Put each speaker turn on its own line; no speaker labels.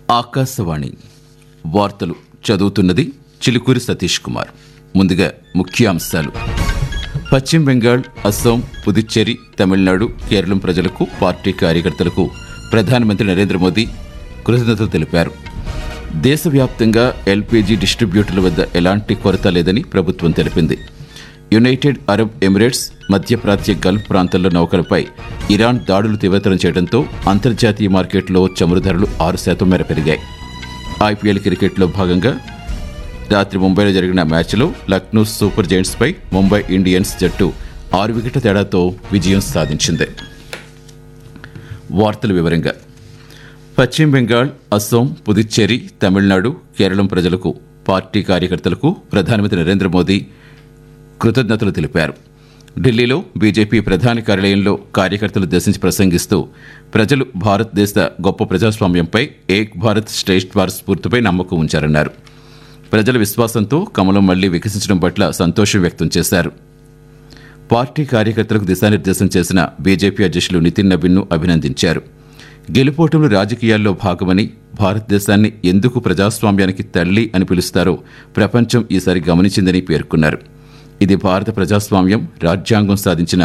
ఆకాశవాణి వార్తలు చదువుతున్నది చిలుకూరి సతీష్ కుమార్. ముందుగా ముఖ్యాంశాలు. పశ్చిమ బెంగాల్, అస్సాం, పుదుచ్చేరి, తమిళనాడు, కేరళం ప్రజలకు, పార్టీ కార్యకర్తలకు ప్రధానమంత్రి నరేంద్ర మోదీ కృతజ్ఞతలు తెలిపారు. దేశవ్యాప్తంగా ఎల్పీజీ డిస్ట్రిబ్యూటర్ల వద్ద ఎలాంటి కొరత లేదని ప్రభుత్వం తెలిపింది. యునైటెడ్ అరబ్ ఎమిరేట్స్, మధ్యప్రాచ్య గల్ఫ్ ప్రాంతాల్లో నౌకలపై ఇరాన్ దాడులు తీవ్రతరం చేయడంతో అంతర్జాతీయ మార్కెట్లో చమురు ధరలు 6% మేర పెరిగాయి. ఐపీఎల్ క్రికెట్లో భాగంగా రాత్రి ముంబైలో జరిగిన మ్యాచ్లో లక్నో సూపర్ జైంట్స్పై ముంబై ఇండియన్స్ జట్టు 6 వికెట్ల తేడాతో విజయం సాధించింది. వార్తల వివరంగా. పశ్చిమ బెంగాల్, అస్సాం, పుదుచ్చేరి, తమిళనాడు, కేరళం ప్రజలకు, పార్టీ కార్యకర్తలకు ప్రధానమంత్రి నరేంద్ర మోదీ కృతజ్ఞతలు తెలిపారు. ఢిల్లీలో బీజేపీ ప్రధాన కార్యాలయంలో కార్యకర్తలు ఉద్దేశించి ప్రసంగిస్తూ ప్రజలు భారతదేశ గొప్ప ప్రజాస్వామ్యంపై, ఏక్ భారత్ శ్రేష్ఠ్ భారత్ స్ఫూర్తిపై నమ్మకం ఉంచారన్నారు. ప్రజల విశ్వాసంతో కమలం మళ్లీ వికసించడం పట్ల సంతోషం వ్యక్తం చేశారు. పార్టీ కార్యకర్తలకు దిశానిర్దేశం చేసిన బీజేపీ అధ్యక్షులు నితిన్ నబీన్ను అభినందించారు. గెలుపోటములు రాజకీయాల్లో భాగమని, భారతదేశాన్ని ఎందుకు ప్రజాస్వామ్యానికి తల్లి అని పిలుస్తారో ప్రపంచం ఈసారి గమనించిందని పేర్కొన్నారు. ఇది భారత ప్రజాస్వామ్యం, రాజ్యాంగం సాధించిన